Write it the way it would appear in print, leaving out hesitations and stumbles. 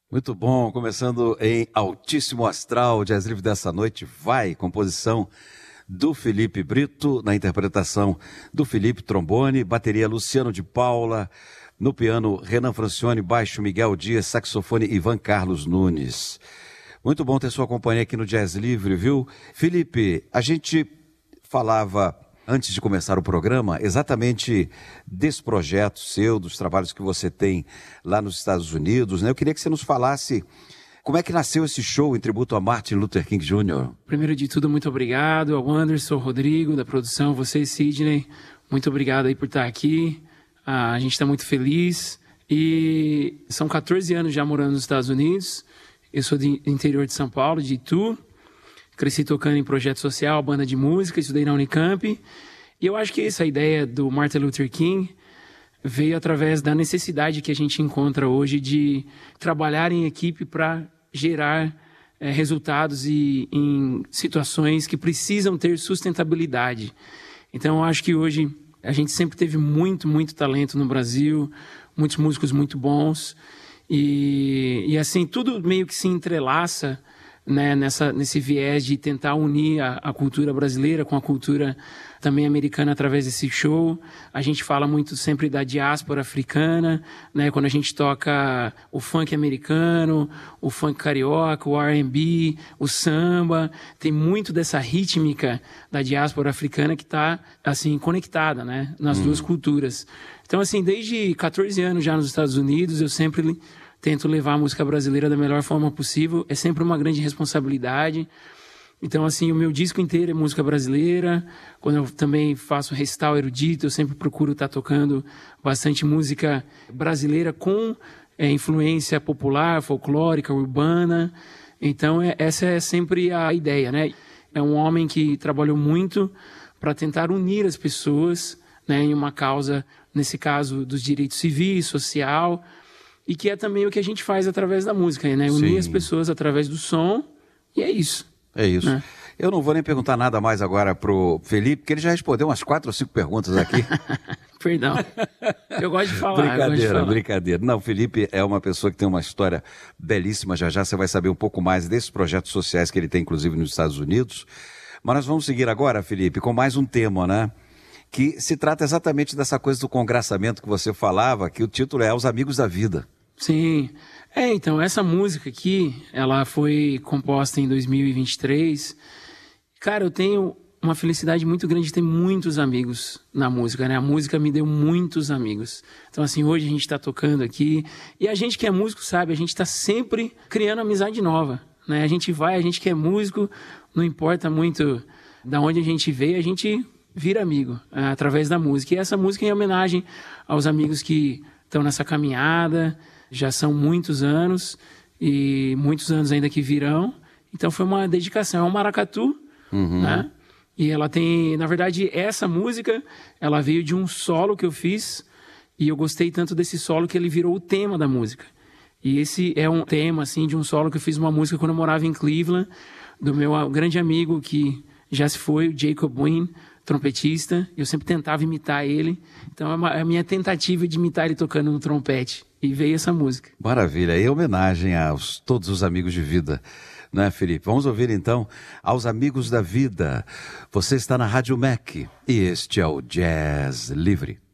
Muito bom, começando em altíssimo astral, Jazz Livre dessa noite, vai, composição do Felipe Brito, na interpretação do Felipe trombone, bateria Luciano de Paula, no piano Renan Francione, baixo Miguel Dias, saxofone Ivan Carlos Nunes. Muito bom ter sua companhia aqui no Jazz Livre, viu? Felipe, a gente falava antes de começar o programa, exatamente desse projeto seu, dos trabalhos que você tem lá nos Estados Unidos, né? Eu queria que você nos falasse como é que nasceu esse show em tributo a Martin Luther King Jr. Primeiro de tudo, muito obrigado ao Anderson, ao Rodrigo, da produção, você, Sidney. Muito obrigado aí por estar aqui. A gente está muito feliz. E são 14 anos já morando nos Estados Unidos. Eu sou do interior de São Paulo, de Itu. Cresci tocando em projeto social, banda de música, estudei na Unicamp. E eu acho que essa ideia do Martin Luther King veio através da necessidade que a gente encontra hoje de trabalhar em equipe para gerar resultados e em situações que precisam ter sustentabilidade. Então eu acho que hoje a gente sempre teve muito talento no Brasil, muitos músicos muito bons. E assim, tudo meio que se entrelaça, né, nesse viés de tentar unir a cultura brasileira com a cultura também americana através desse show. A gente fala muito sempre da diáspora africana, né, quando a gente toca o funk americano, o funk carioca, o R&B, o samba, tem muito dessa rítmica da diáspora africana que está assim, conectada, né, nas duas culturas. Então, assim, desde 14 anos já nos Estados Unidos, eu sempre tento levar a música brasileira da melhor forma possível. É sempre uma grande responsabilidade. Então, assim, o meu disco inteiro é música brasileira. Quando eu também faço recital erudito, eu sempre procuro estar tocando bastante música brasileira com influência popular, folclórica, urbana. Então, essa é sempre a ideia, né? É um homem que trabalhou muito para tentar unir as pessoas, né, em uma causa, nesse caso, dos direitos civis, social, e que é também o que a gente faz através da música, né? Unir as pessoas através do som, e é isso. É isso. É. Eu não vou nem perguntar nada mais agora pro Felipe, porque ele já respondeu umas 4 ou 5 perguntas aqui. Perdão. Eu gosto de falar. Brincadeira. Não, o Felipe é uma pessoa que tem uma história belíssima. Já você vai saber um pouco mais desses projetos sociais que ele tem, inclusive, nos Estados Unidos. Mas nós vamos seguir agora, Felipe, com mais um tema, né? Que se trata exatamente dessa coisa do congraçamento que você falava, que o título é Aos Amigos da Vida. Sim. Então, essa música aqui, ela foi composta em 2023. Cara, eu tenho uma felicidade muito grande de ter muitos amigos na música, né? A música me deu muitos amigos. Então, assim, hoje a gente está tocando aqui. E a gente que é músico, sabe, a gente está sempre criando amizade nova, né? A gente que é músico, não importa muito da onde a gente veio, a gente vira amigo através da música. E essa música é em homenagem aos amigos que estão nessa caminhada. Já são muitos anos e muitos anos ainda que virão. Então foi uma dedicação, é um maracatu, né? E ela tem, na verdade, essa música, ela veio de um solo que eu fiz e eu gostei tanto desse solo que ele virou o tema da música. E esse é um tema, assim, de um solo que eu fiz uma música quando eu morava em Cleveland, do meu grande amigo que já se foi, o Jacob Wynn, trompetista. Eu sempre tentava imitar ele. Então é a minha tentativa de imitar ele tocando no trompete. E veio essa música. Maravilha. E homenagem a todos os amigos de vida, né, Felipe? Vamos ouvir então Aos Amigos da Vida. Você está na Rádio MEC e este é o Jazz Livre.